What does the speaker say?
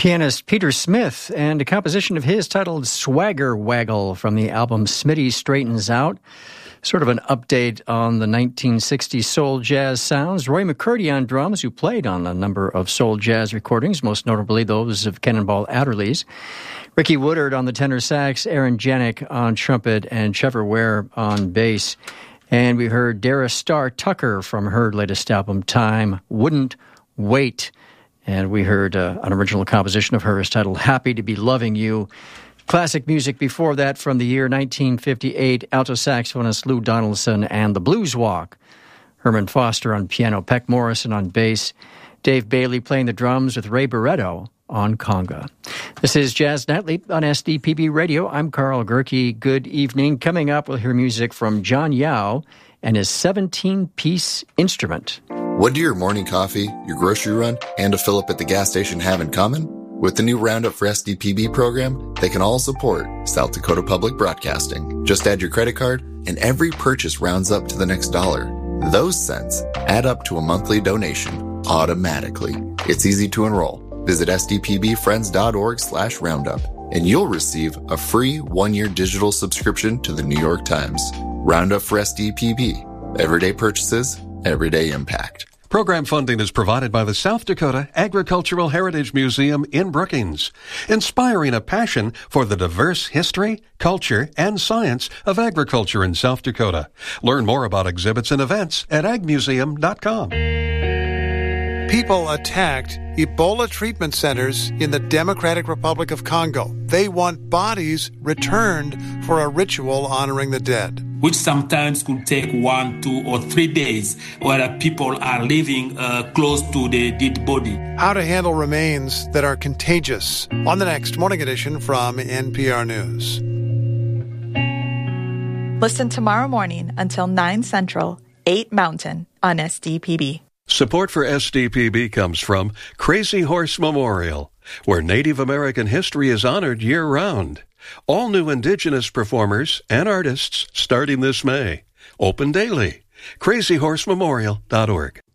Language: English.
pianist Peter Smith and a composition of his titled Swagger Waggle from the album Smitty Straightens Out. Sort of an update on the 1960s soul jazz sounds. Roy McCurdy on drums, who played on a number of soul jazz recordings, most notably those of Cannonball Adderley's. Ricky Woodard on the tenor sax, Aaron Janik on trumpet, and Trevor Ware on bass. And we heard Dara Starr Tucker from her latest album, Time Wouldn't Wait. And we heard an original composition of hers titled Happy to Be Loving You. Classic music before that from the year 1958, alto saxophonist Lou Donaldson and the Blues Walk. Herman Foster on piano, Peck Morrison on bass, Dave Bailey playing the drums with Ray Barretto on conga. This is Jazz Nightly on SDPB Radio. I'm Carl Gerke. Good evening. Coming up, we'll hear music from John Yao and his 17-piece instrument. What do your morning coffee, your grocery run, and a fill-up at the gas station have in common? With the new Roundup for SDPB program, they can all support South Dakota Public Broadcasting. Just add your credit card, and every purchase rounds up to the next dollar. Those cents add up to a monthly donation automatically. It's easy to enroll. Visit sdpbfriends.org/roundup, and you'll receive a free 1-year digital subscription to the New York Times. Roundup for SDPB. Everyday purchases, everyday impact. Program funding is provided by the South Dakota Agricultural Heritage Museum in Brookings, inspiring a passion for the diverse history, culture, and science of agriculture in South Dakota. Learn more about exhibits and events at agmuseum.com. People attacked Ebola treatment centers in the Democratic Republic of Congo. They want bodies returned for a ritual honoring the dead, which sometimes could take 1, 2, or 3 days, where people are living close to the dead body. How to handle remains that are contagious on the next Morning Edition from NPR News. Listen tomorrow morning until 9 Central, 8 Mountain on SDPB. Support for SDPB comes from Crazy Horse Memorial, where Native American history is honored year-round. All new Indigenous performers and artists starting this May. Open daily. crazyhorsememorial.org.